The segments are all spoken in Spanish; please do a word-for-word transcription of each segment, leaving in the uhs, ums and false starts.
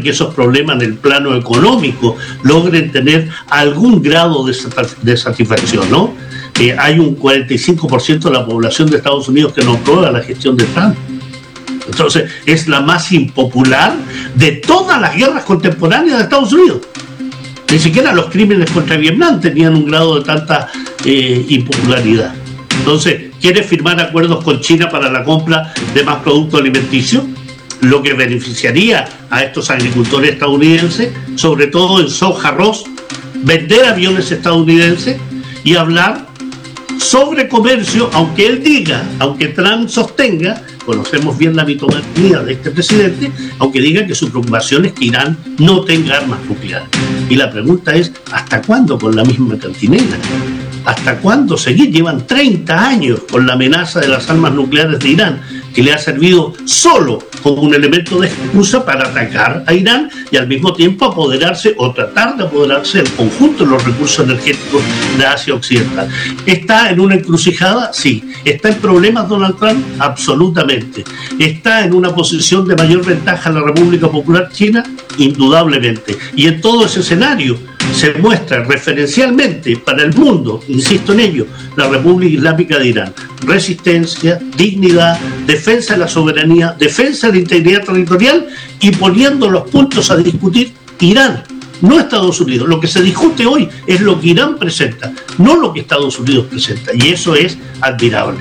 que esos problemas en el plano económico logren tener algún grado de, de satisfacción, ¿no? Eh, hay un cuarenta y cinco por ciento de la población de Estados Unidos que no aprueba la gestión de Trump. Entonces, es la más impopular de todas las guerras contemporáneas de Estados Unidos. Ni siquiera los crímenes contra Vietnam tenían un grado de tanta eh, impopularidad. Entonces, quiere firmar acuerdos con China para la compra de más productos alimenticios, lo que beneficiaría a estos agricultores estadounidenses, sobre todo en soja, arroz, vender aviones estadounidenses y hablar sobre comercio, aunque él diga, aunque Trump sostenga, conocemos bien la mitomanía de este presidente, aunque diga que su preocupación es que Irán no tenga armas nucleares. Y la pregunta es, ¿hasta cuándo con la misma cantinela? ¿Hasta cuándo seguir? Llevan treinta años con la amenaza de las armas nucleares de Irán, que le ha servido solo como un elemento de excusa para atacar a Irán y al mismo tiempo apoderarse o tratar de apoderarse del conjunto de los recursos energéticos de Asia Occidental. ¿Está en una encrucijada? Sí. ¿Está en problemas Donald Trump? Absolutamente. ¿Está en una posición de mayor ventaja la República Popular China? Indudablemente. Y en todo ese escenario se muestra referencialmente para el mundo, insisto en ello, la República Islámica de Irán. Resistencia, dignidad, defensa de la soberanía, defensa de la integridad territorial y poniendo los puntos a discutir Irán, no Estados Unidos. Lo que se discute hoy es lo que Irán presenta, no lo que Estados Unidos presenta, y eso es admirable.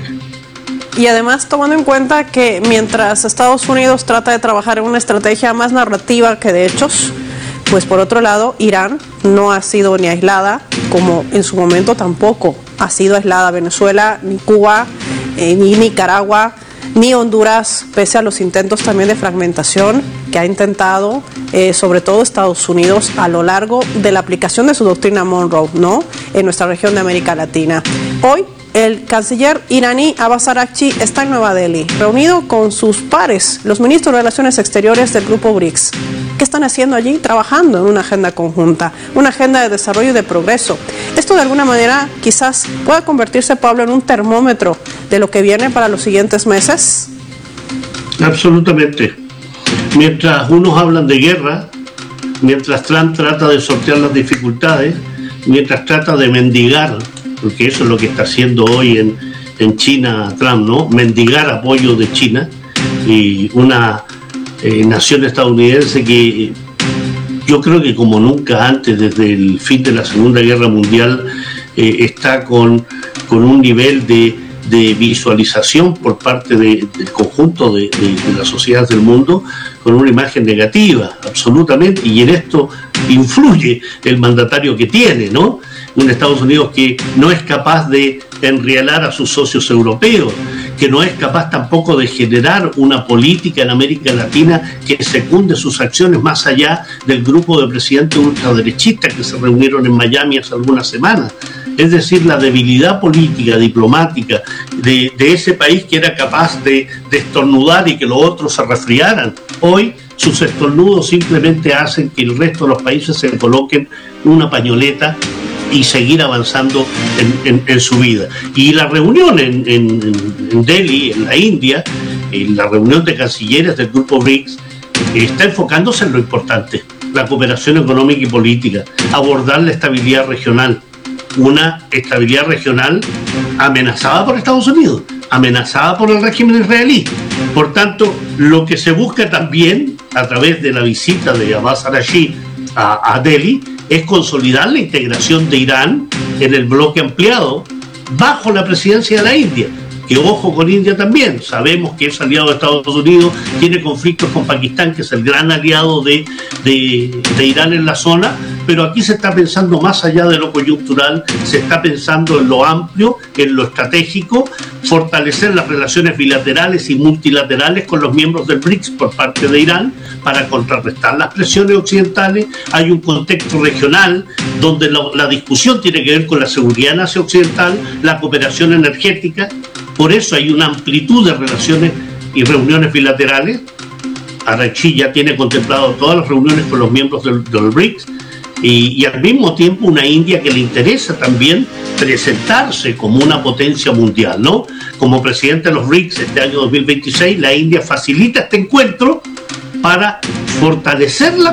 Y además tomando en cuenta que mientras Estados Unidos trata de trabajar en una estrategia más narrativa que de hechos, pues por otro lado, Irán no ha sido ni aislada, como en su momento tampoco ha sido aislada Venezuela, ni Cuba, eh, ni Nicaragua, ni Honduras, pese a los intentos también de fragmentación que ha intentado, eh, sobre todo Estados Unidos, a lo largo de la aplicación de su doctrina Monroe, ¿no?, en nuestra región de América Latina. Hoy, el canciller iraní Abbas Araghchi está en Nueva Delhi, reunido con sus pares, los ministros de Relaciones Exteriores del Grupo BRICS. ¿Qué están haciendo allí? Trabajando en una agenda conjunta, una agenda de desarrollo y de progreso. Esto de alguna manera quizás pueda convertirse, Pablo, en un termómetro de lo que viene para los siguientes meses. Absolutamente. Mientras unos hablan de guerra, mientras Trump trata de sortear las dificultades, mientras trata de mendigar, porque eso es lo que está haciendo hoy en, en China Trump, ¿no? Mendigar apoyo de China y una eh, nación estadounidense que yo creo que como nunca antes, desde el fin de la Segunda Guerra Mundial, eh, está con, con un nivel de, de visualización por parte de, del conjunto de, de, de las sociedades del mundo, con una imagen negativa, absolutamente, y en esto influye el mandatario que tiene, ¿no? Un Estados Unidos que no es capaz de enrielar a sus socios europeos, que no es capaz tampoco de generar una política en América Latina que secunde sus acciones más allá del grupo de presidentes ultraderechistas que se reunieron en Miami hace algunas semanas. Es decir, la debilidad política, diplomática de, de ese país que era capaz de, de estornudar y que los otros se resfriaran. Hoy sus estornudos simplemente hacen que el resto de los países se coloquen una pañoleta y seguir avanzando en, en, en su vida. Y la reunión en, en, en Delhi, en la India, en la reunión de cancilleres del Grupo BRICS, está enfocándose en lo importante, la cooperación económica y política, abordar la estabilidad regional, una estabilidad regional amenazada por Estados Unidos, amenazada por el régimen israelí. Por tanto, lo que se busca también, a través de la visita de Abbas Araghchi a, a Delhi, es consolidar la integración de Irán en el bloque ampliado bajo la presidencia de la India. Que ojo con India también, sabemos que es aliado de Estados Unidos, tiene conflictos con Pakistán, que es el gran aliado de, de, de Irán en la zona, pero aquí se está pensando más allá de lo coyuntural, se está pensando en lo amplio, en lo estratégico, fortalecer las relaciones bilaterales y multilaterales con los miembros del BRICS por parte de Irán para contrarrestar las presiones occidentales. Hay un contexto regional donde la, la discusión tiene que ver con la seguridad en Asia Occidental, la cooperación energética. Por eso hay una amplitud de relaciones y reuniones bilaterales. Araghchi ya tiene contemplado todas las reuniones con los miembros del, del BRICS y, y al mismo tiempo una India que le interesa también presentarse como una potencia mundial, ¿no? Como presidente de los BRICS este año dos mil veintiséis, la India facilita este encuentro para fortalecer la